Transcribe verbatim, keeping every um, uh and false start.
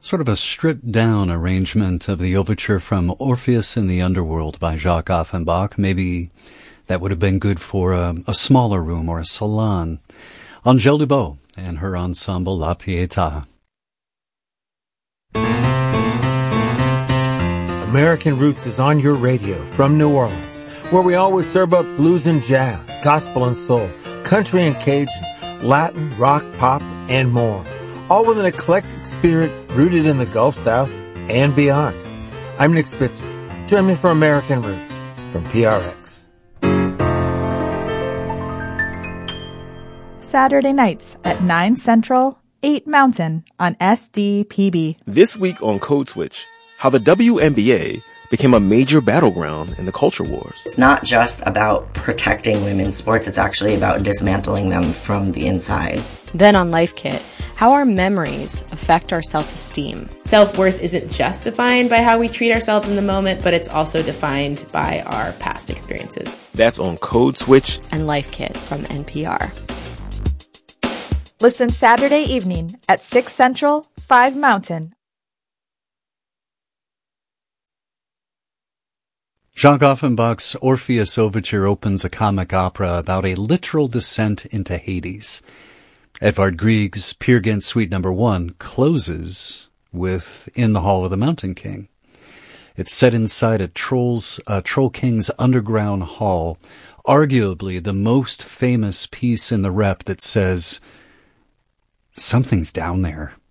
Sort of a stripped-down arrangement of the overture from Orpheus in the Underworld by Jacques Offenbach. Maybe that would have been good for a, a smaller room or a salon. Angèle Dubot and her ensemble La Pietà. American Roots is on your radio from New Orleans, where we always serve up blues and jazz, gospel and soul, country and Cajun, Latin, rock, pop, and more. All with an eclectic spirit rooted in the Gulf South and beyond. I'm Nick Spitzer. Join me for American Roots from P R X. Saturday nights at nine Central, eight Mountain on S D P B. This week on Code Switch, how the W N B A became a major battleground in the culture wars. It's not just about protecting women's sports, it's actually about dismantling them from the inside. Then on Life Kit, how our memories affect our self-esteem. Self-worth isn't just defined by how we treat ourselves in the moment, but it's also defined by our past experiences. That's on Code Switch and Life Kit from N P R. Listen Saturday evening at six Central, five Mountain. Jacques Offenbach's Orpheus Overture opens a comic opera about a literal descent into Hades. Edvard Grieg's Peer Gynt Suite Number One closes with In the Hall of the Mountain King. It's set inside a troll's, uh, Troll King's underground hall, arguably the most famous piece in the rep that says, something's down there.